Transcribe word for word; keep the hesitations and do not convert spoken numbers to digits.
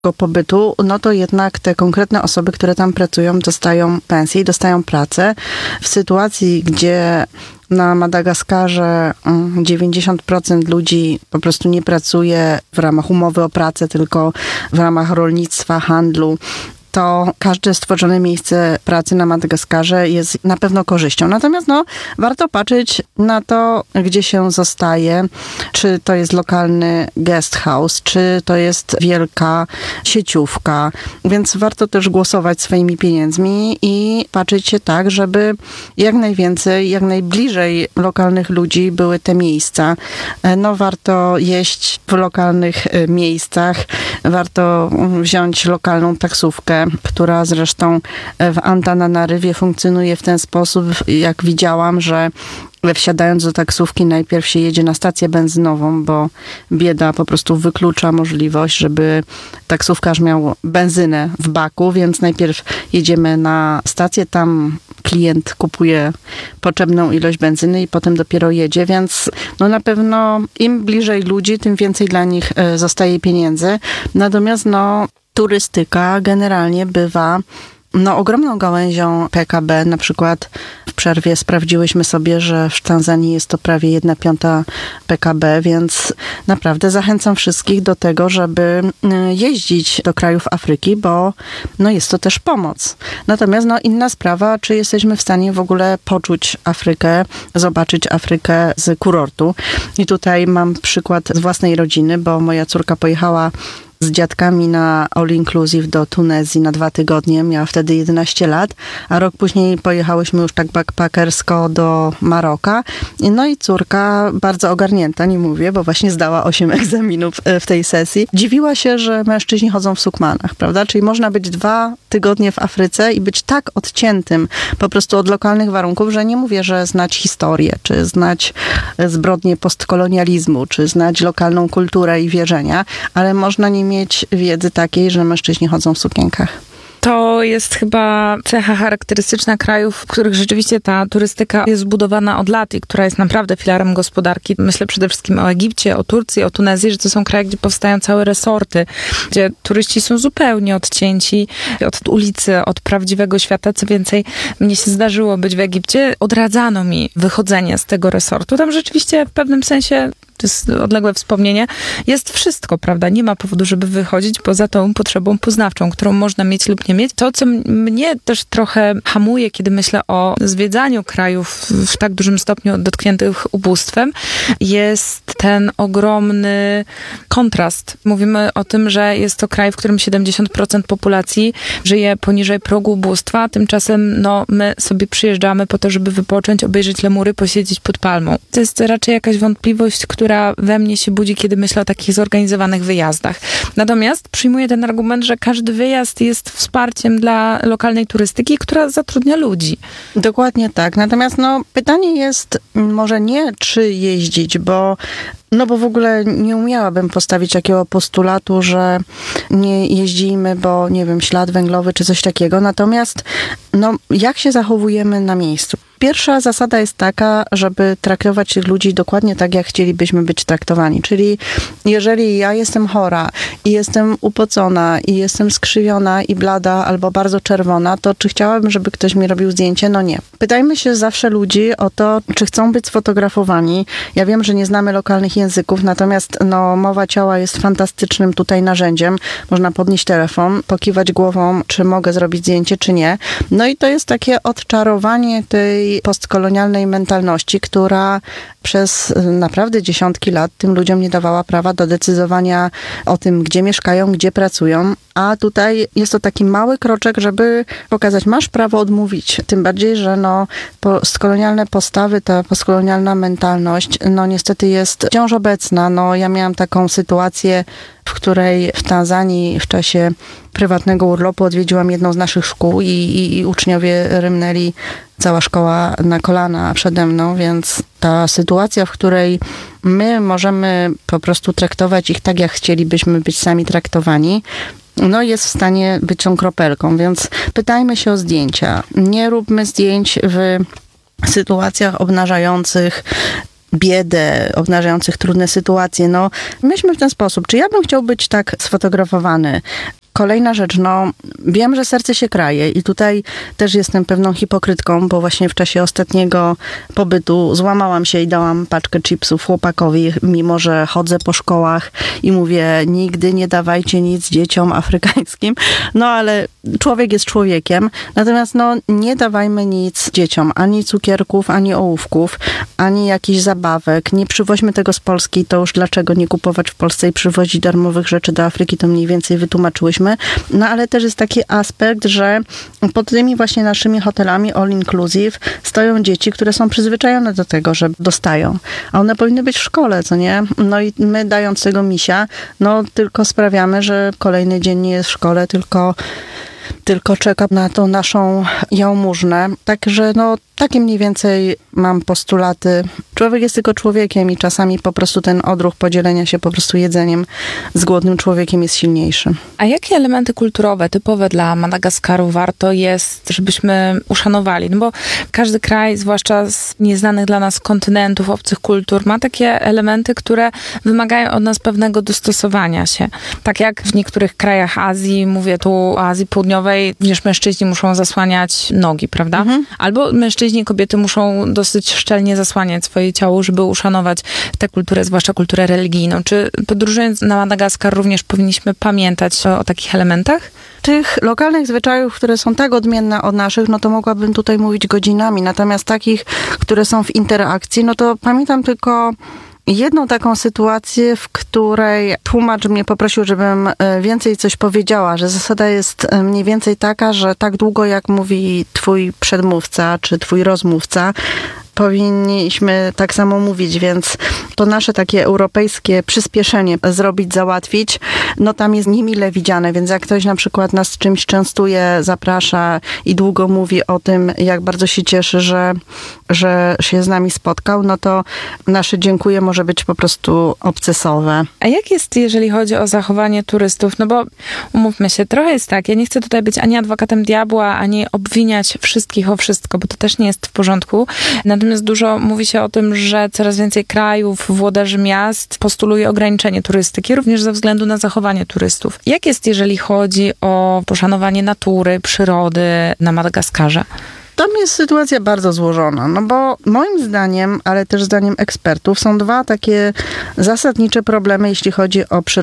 pobytu, no to jednak te konkretne osoby, które tam pracują, dostają pensję i dostają pracę. W sytuacji, gdzie na Madagaskarze dziewięćdziesiąt procent ludzi po prostu nie pracuje w ramach umowy o pracę, tylko w ramach rolnictwa, handlu, to każde stworzone miejsce pracy na Madagaskarze jest na pewno korzyścią. Natomiast no, warto patrzeć na to, gdzie się zostaje, czy to jest lokalny guest house, czy to jest wielka sieciówka, więc warto też głosować swoimi pieniędzmi i patrzeć się tak, żeby jak najwięcej, jak najbliżej lokalnych ludzi były te miejsca. No warto jeść w lokalnych miejscach, warto wziąć lokalną taksówkę, która zresztą w Antananarywie funkcjonuje w ten sposób, jak widziałam, że wsiadając do taksówki najpierw się jedzie na stację benzynową, bo bieda po prostu wyklucza możliwość, żeby taksówkarz miał benzynę w baku, więc najpierw jedziemy na stację, tam klient kupuje potrzebną ilość benzyny i potem dopiero jedzie, więc no na pewno im bliżej ludzi, tym więcej dla nich zostaje pieniędzy. Natomiast no turystyka generalnie bywa no, ogromną gałęzią P K B. Na przykład w przerwie sprawdziłyśmy sobie, że w Tanzanii jest to prawie jedna piąta P K B, więc naprawdę zachęcam wszystkich do tego, żeby jeździć do krajów Afryki, bo no, jest to też pomoc. Natomiast no, inna sprawa, czy jesteśmy w stanie w ogóle poczuć Afrykę, zobaczyć Afrykę z kurortu. I tutaj mam przykład z własnej rodziny, bo moja córka pojechała z dziadkami na all inclusive do Tunezji na dwa tygodnie. Miała wtedy jedenaście lat, a rok później pojechałyśmy już tak backpackersko do Maroka. No i córka, bardzo ogarnięta, nie mówię, bo właśnie zdała osiem egzaminów w tej sesji, dziwiła się, że mężczyźni chodzą w sukmanach, prawda? Czyli można być dwa tygodnie w Afryce i być tak odciętym po prostu od lokalnych warunków, że nie mówię, że znać historię, czy znać zbrodnie postkolonializmu, czy znać lokalną kulturę i wierzenia, ale można nie mieć wiedzy takiej, że mężczyźni chodzą w sukienkach. To jest chyba cecha charakterystyczna krajów, w których rzeczywiście ta turystyka jest zbudowana od lat i która jest naprawdę filarem gospodarki. Myślę przede wszystkim o Egipcie, o Turcji, o Tunezji, że to są kraje, gdzie powstają całe resorty, gdzie turyści są zupełnie odcięci od ulicy, od prawdziwego świata. Co więcej, mnie się zdarzyło być w Egipcie. Odradzano mi wychodzenie z tego resortu. Tam rzeczywiście w pewnym sensie, to jest odległe wspomnienie, jest wszystko, prawda? Nie ma powodu, żeby wychodzić poza tą potrzebą poznawczą, którą można mieć lub nie mieć. To, co mnie też trochę hamuje, kiedy myślę o zwiedzaniu krajów w tak dużym stopniu dotkniętych ubóstwem, jest ten ogromny kontrast. Mówimy o tym, że jest to kraj, w którym siedemdziesiąt procent populacji żyje poniżej progu ubóstwa, tymczasem no, my sobie przyjeżdżamy po to, żeby wypocząć, obejrzeć lemury, posiedzieć pod palmą. To jest raczej jakaś wątpliwość, która we mnie się budzi, kiedy myślę o takich zorganizowanych wyjazdach. Natomiast przyjmuję ten argument, że każdy wyjazd jest wsparciem dla lokalnej turystyki, która zatrudnia ludzi. Dokładnie tak. Natomiast no, pytanie jest może nie, czy jeździć, bo no bo w ogóle nie umiałabym postawić takiego postulatu, że nie jeździmy, bo nie wiem, ślad węglowy czy coś takiego. Natomiast no, jak się zachowujemy na miejscu? Pierwsza zasada jest taka, żeby traktować tych ludzi dokładnie tak, jak chcielibyśmy być traktowani. Czyli jeżeli ja jestem chora i jestem upocona i jestem skrzywiona i blada albo bardzo czerwona, to czy chciałabym, żeby ktoś mi robił zdjęcie? No nie. Pytajmy się zawsze ludzi o to, czy chcą być sfotografowani. Ja wiem, że nie znamy lokalnych języków, natomiast no, mowa ciała jest fantastycznym tutaj narzędziem. Można podnieść telefon, pokiwać głową, czy mogę zrobić zdjęcie, czy nie. No i to jest takie odczarowanie tej postkolonialnej mentalności, która przez naprawdę dziesiątki lat tym ludziom nie dawała prawa do decydowania o tym, gdzie mieszkają, gdzie pracują, a tutaj jest to taki mały kroczek, żeby pokazać, masz prawo odmówić. Tym bardziej, że no, postkolonialne postawy, ta postkolonialna mentalność, no niestety jest wciąż obecna. No, ja miałam taką sytuację, w której w Tanzanii w czasie prywatnego urlopu odwiedziłam jedną z naszych szkół i, i, i uczniowie rymnęli, cała szkoła na kolana przede mną, więc ta sytuacja, w której my możemy po prostu traktować ich tak, jak chcielibyśmy być sami traktowani, no jest w stanie być tą kropelką, więc pytajmy się o zdjęcia. Nie róbmy zdjęć w sytuacjach obnażających biedę, obnażających trudne sytuacje. No, myślmy w ten sposób, czy ja bym chciał być tak sfotografowany? Kolejna rzecz, no wiem, że serce się kraje i tutaj też jestem pewną hipokrytką, bo właśnie w czasie ostatniego pobytu złamałam się i dałam paczkę chipsów chłopakowi, mimo że chodzę po szkołach i mówię, nigdy nie dawajcie nic dzieciom afrykańskim, no ale człowiek jest człowiekiem, natomiast no nie dawajmy nic dzieciom, ani cukierków, ani ołówków, ani jakichś zabawek, nie przywoźmy tego z Polski, to już dlaczego nie kupować w Polsce i przywozić darmowych rzeczy do Afryki, to mniej więcej wytłumaczyłyśmy. No ale też jest taki aspekt, że pod tymi właśnie naszymi hotelami all inclusive stoją dzieci, które są przyzwyczajone do tego, że dostają. A one powinny być w szkole, co nie? No i my dając tego misia, no tylko sprawiamy, że kolejny dzień nie jest w szkole, tylko tylko czeka na tą naszą jałmużnę. Także no takie mniej więcej mam postulaty. Człowiek jest tylko człowiekiem i czasami po prostu ten odruch podzielenia się po prostu jedzeniem z głodnym człowiekiem jest silniejszy. A jakie elementy kulturowe typowe dla Madagaskaru warto jest, żebyśmy uszanowali? No bo każdy kraj, zwłaszcza z nieznanych dla nas kontynentów, obcych kultur, ma takie elementy, które wymagają od nas pewnego dostosowania się. Tak jak w niektórych krajach Azji, mówię tu o Azji Południowej, również mężczyźni muszą zasłaniać nogi, prawda? Mhm. Albo mężczyźni i kobiety muszą dosyć szczelnie zasłaniać swoje ciało, żeby uszanować tę kulturę, zwłaszcza kulturę religijną. Czy podróżując na Madagaskar również powinniśmy pamiętać o, o takich elementach? Tych lokalnych zwyczajów, które są tak odmienne od naszych, no to mogłabym tutaj mówić godzinami. Natomiast takich, które są w interakcji, no to pamiętam tylko jedną taką sytuację, w której tłumacz mnie poprosił, żebym więcej coś powiedziała, że zasada jest mniej więcej taka, że tak długo jak mówi twój przedmówca czy twój rozmówca, powinniśmy tak samo mówić, więc to nasze takie europejskie przyspieszenie zrobić, załatwić, no tam jest niemile widziane, więc jak ktoś na przykład nas czymś częstuje, zaprasza i długo mówi o tym, jak bardzo się cieszy, że, że się z nami spotkał, no to nasze dziękuję może być po prostu obcesowe. A jak jest, jeżeli chodzi o zachowanie turystów? No bo umówmy się, trochę jest tak, ja nie chcę tutaj być ani adwokatem diabła, ani obwiniać wszystkich o wszystko, bo to też nie jest w porządku. Natomiast dużo mówi się o tym, że coraz więcej krajów, włodarzy miast postuluje ograniczenie turystyki, również ze względu na zachowanie turystów. Jak jest, jeżeli chodzi o poszanowanie natury, przyrody na Madagaskarze? Tam jest sytuacja bardzo złożona, no bo moim zdaniem, ale też zdaniem ekspertów, są dwa takie zasadnicze problemy, jeśli chodzi o przyrodę.